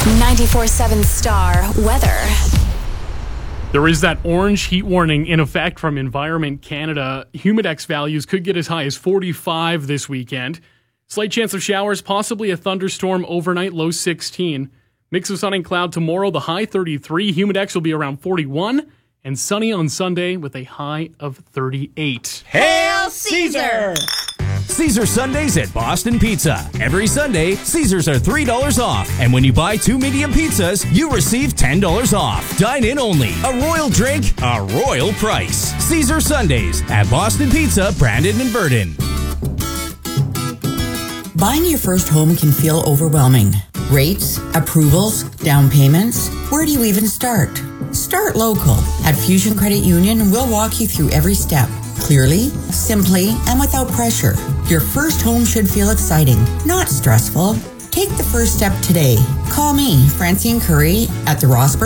94.7 Star weather. There is that orange heat warning in effect from Environment Canada. Humidex values could get as high as 45 this weekend. Slight chance of showers, possibly a thunderstorm overnight, low 16. Mix of sun and cloud tomorrow, the high 33. Humidex will be around 41. And sunny on Sunday with a high of 38. Hail Caesar! Caesar Sundays at Boston Pizza. Every Sunday, Caesars are $3 off. And when you buy 2 medium pizzas, you receive $10 off. Dine in only. A royal drink, a royal price. Caesar Sundays at Boston Pizza, Brandon and Burton. Buying your first home can feel overwhelming. Rates, approvals, down payments. Where do you even start? Start local. At Fusion Credit Union, we'll walk you through every step. Clearly, simply, and without pressure. Your first home should feel exciting, not stressful. Take the first step today. Call me, Francine Curry, at the Rossburn